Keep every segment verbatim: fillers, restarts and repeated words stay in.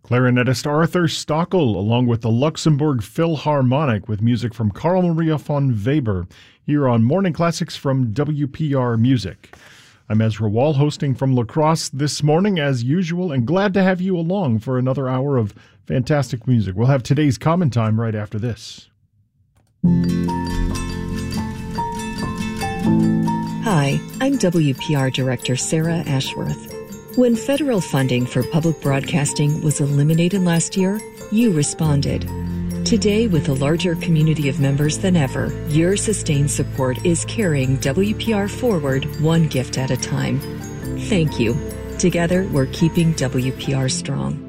Clarinetist Arthur Stockel, along with the Luxembourg Philharmonic, with music from Carl Maria von Weber, here on Morning Classics from W P R Music. I'm Ezra Wall, hosting from La Crosse this morning, as usual, and glad to have you along for another hour of fantastic music. We'll have today's comment time right after this. Hi, I'm W P R Director Sarah Ashworth. When federal funding for public broadcasting was eliminated last year, you responded. Today, with a larger community of members than ever, your sustained support is carrying W P R forward one gift at a time. Thank you. Together, we're keeping W P R strong.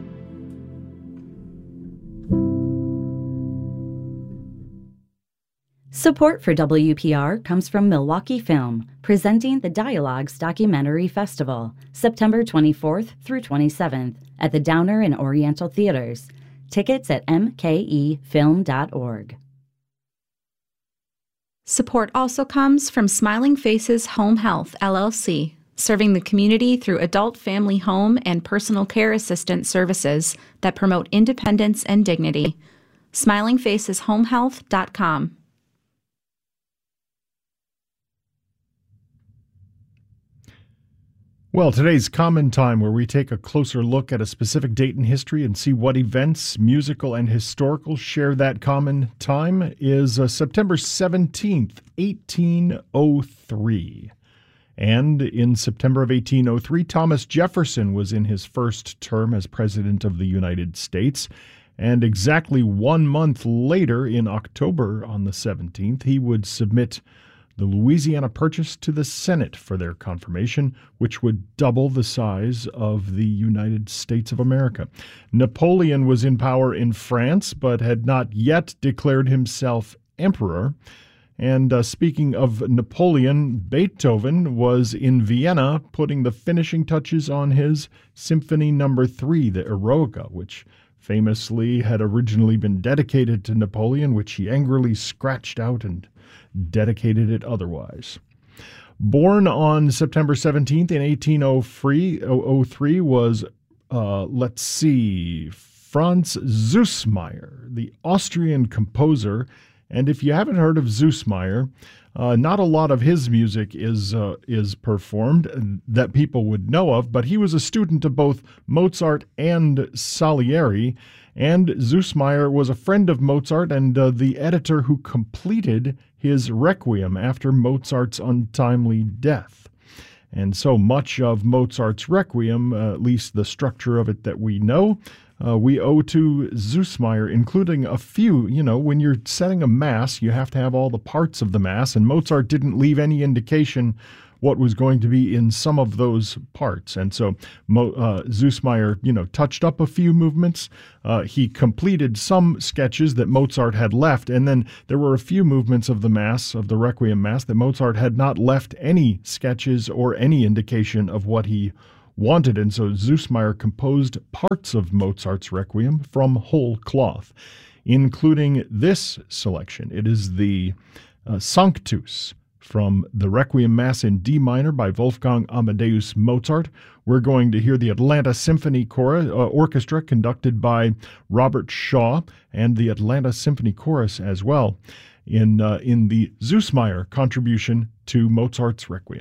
Support for W P R comes from Milwaukee Film, presenting the Dialogues Documentary Festival, September twenty-fourth through twenty-seventh, at the Downer and Oriental Theaters. Tickets at m k e film dot org. Support also comes from Smiling Faces Home Health, L L C, serving the community through adult family home and personal care assistance services that promote independence and dignity. smiling faces home health dot com. Well, today's Common Time, where we take a closer look at a specific date in history and see what events, musical and historical, share that common time, is uh, September seventeenth, eighteen oh three. And in September of eighteen oh three, Thomas Jefferson was in his first term as President of the United States. And exactly one month later, in October on the seventeenth, he would submit the Louisiana Purchase to the Senate for their confirmation, which would double the size of the United States of America. Napoleon was in power in France, but had not yet declared himself emperor. And uh, speaking of Napoleon, Beethoven was in Vienna putting the finishing touches on his Symphony Number Three, the Eroica, which famously had originally been dedicated to Napoleon, which he angrily scratched out and dedicated it otherwise. Born on September seventeenth in eighteen oh three was, uh, let's see, Franz Süssmayr, the Austrian composer. And if you haven't heard of Süssmayr, uh, not a lot of his music is uh, is performed that people would know of, but he was a student of both Mozart and Salieri, and Süssmayr was a friend of Mozart and uh, the editor who completed his Requiem after Mozart's untimely death. And so much of Mozart's Requiem, uh, at least the structure of it that we know, uh, we owe to Süssmayr, including a few. You know, when you're setting a mass, you have to have all the parts of the mass, and Mozart didn't leave any indication what was going to be in some of those parts. And so Mo, uh, Süssmayr, you know, touched up a few movements. Uh, he completed some sketches that Mozart had left, and then there were a few movements of the Mass, of the Requiem Mass, that Mozart had not left any sketches or any indication of what he wanted. And so Süssmayr composed parts of Mozart's Requiem from whole cloth, including this selection. It is the uh, Sanctus, from the Requiem Mass in D minor by Wolfgang Amadeus Mozart. We're going to hear the Atlanta Symphony Chorus, uh, Orchestra, conducted by Robert Shaw, and the Atlanta Symphony Chorus as well, in, uh, in the Süssmayr contribution to Mozart's Requiem.